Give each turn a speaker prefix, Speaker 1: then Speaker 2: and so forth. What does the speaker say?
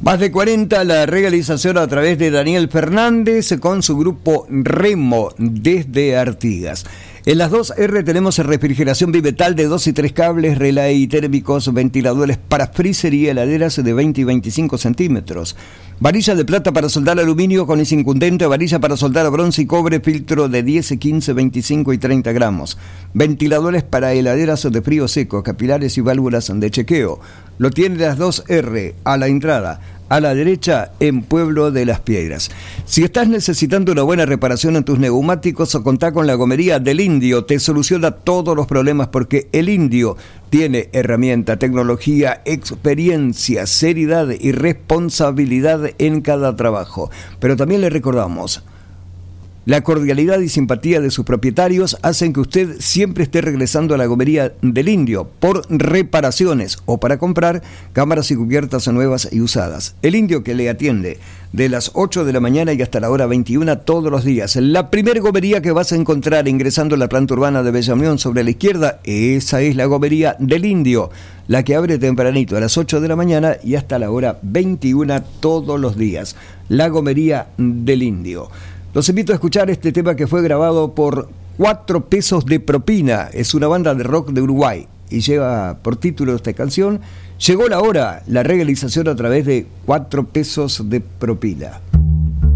Speaker 1: Más de 40, la realización a través de Daniel Fernández con su grupo Remo desde Artigas. En las 2R tenemos refrigeración bimetal de 2 y 3 cables, relay térmicos, ventiladores para freezer y heladeras de 20 y 25 centímetros. Varilla de plata para soldar aluminio con incandescente, varilla para soldar bronce y cobre, filtro de 10, 15, 25 y 30 gramos. Ventiladores para heladeras de frío seco, capilares y válvulas de chequeo. Lo tiene las 2R a la entrada, a la derecha, en Pueblo de las Piedras. Si estás necesitando una buena reparación en tus neumáticos, contá con la gomería del Indio. Te soluciona todos los problemas porque el Indio tiene herramienta, tecnología, experiencia, seriedad y responsabilidad en cada trabajo. Pero también le recordamos, la cordialidad y simpatía de sus propietarios hacen que usted siempre esté regresando a la gomería del Indio por reparaciones o para comprar cámaras y cubiertas nuevas y usadas. El Indio, que le atiende de las 8 de la mañana y hasta la hora 21 todos los días. La primer gomería que vas a encontrar ingresando a la planta urbana de Bella Unión sobre la izquierda, esa es la gomería del Indio, la que abre tempranito a las 8 de la mañana y hasta la hora 21 todos los días. La gomería del Indio. Los invito a escuchar este tema que fue grabado por 4 pesos de propina. Es una banda de rock de Uruguay y lleva por título esta canción Llegó la hora, la realización a través de 4 pesos de propina.